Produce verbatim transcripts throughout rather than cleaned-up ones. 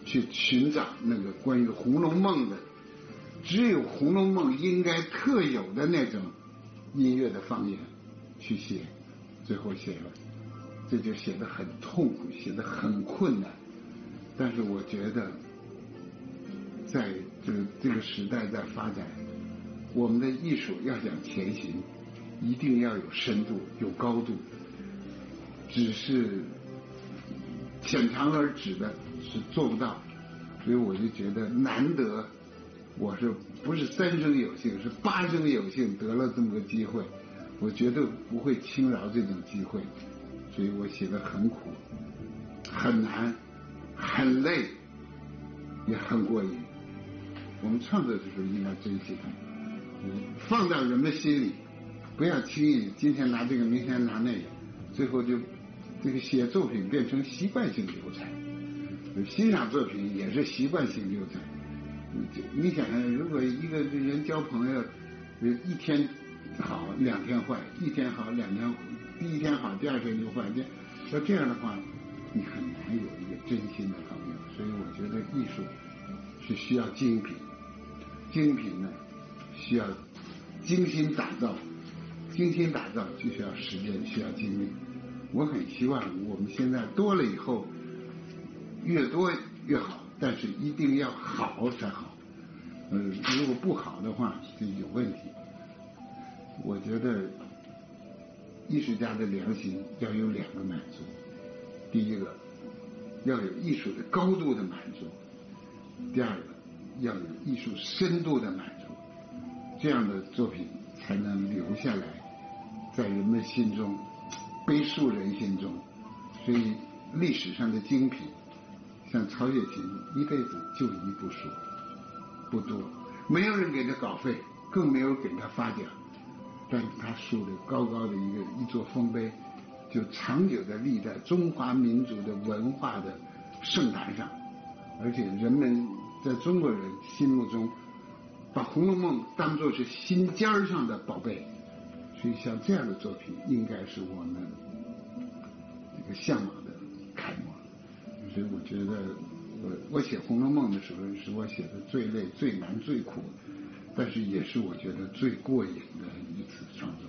去寻找那个关于《红楼梦》的，只有《红楼梦》应该特有的那种音乐的方言去写，最后写了，这就写得很痛苦，写得很困难。但是我觉得，在这个这个时代在发展，我们的艺术要想前行，一定要有深度、有高度。只是浅尝而止的是做不到，所以我就觉得难得，我是不是三生有幸，是八生有幸得了这么个机会，我绝对不会轻饶这种机会，所以我写得很苦，很难，很累，也很过瘾。我们创作的时候应该珍惜它，放到人们心里，不要轻易今天拿这个，明天拿那个，最后就这个写作品变成习惯性流传，欣赏作品也是习惯性流传。你想想，如果一个人交朋友，一天好两天坏，一天好两天坏，第一天好第二天就坏，要这样的话，你很难有一个真心的朋友。所以我觉得艺术是需要精品，精品呢需要精心打造，精心打造就需要时间，需要精力。我很希望我们现在多了以后，越多越好，但是一定要好才好。嗯，如果不好的话就有问题。我觉得艺术家的良心要有两个满足，第一个要有艺术的高度的满足，第二个要有艺术深度的满足，这样的作品才能留下来，在人们心中，碑树人心中。所以历史上的精品，像曹雪芹一辈子就一部书，不多，没有人给他稿费，更没有给他发奖，但是他树的高高的一个一座丰碑，就长久的立在中华民族的文化的圣坛上，而且人们在中国人心目中把《红楼梦》当作是心尖上的宝贝，所以像这样的作品应该是我们这个向往的楷模。所以我觉得我我写《红楼梦》的时候是我写的最累最难最苦，但是也是我觉得最过瘾的一次创作。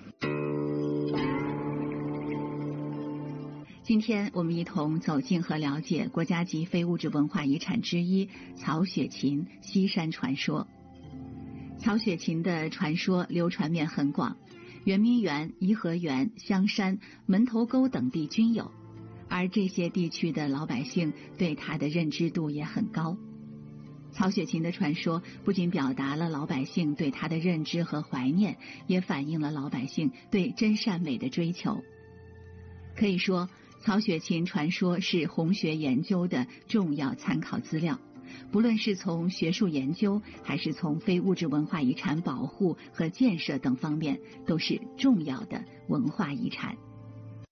今天我们一同走进和了解国家级非物质文化遗产之一曹雪芹西山传说。曹雪芹的传说流传面很广，圆明园、颐和园、香山、门头沟等地均有，而这些地区的老百姓对他的认知度也很高。曹雪芹的传说不仅表达了老百姓对他的认知和怀念，也反映了老百姓对真善美的追求。可以说，曹雪芹传说是红学研究的重要参考资料，不论是从学术研究还是从非物质文化遗产保护和建设等方面，都是重要的文化遗产。